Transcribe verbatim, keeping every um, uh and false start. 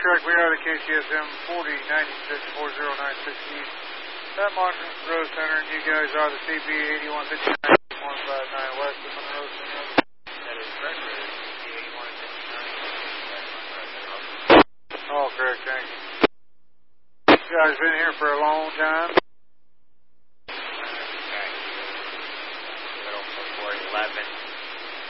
correct. We are the K C S M forty ninety-six forty ninety-six East. That Montrose Road Center, and you guys are the C B eighty-one fifty-nine one fifty-nine West of Monroe Center. That is correct. It is C B eighty-one fifty-nine Oh, correct. Thank you. You guys been here for a long time?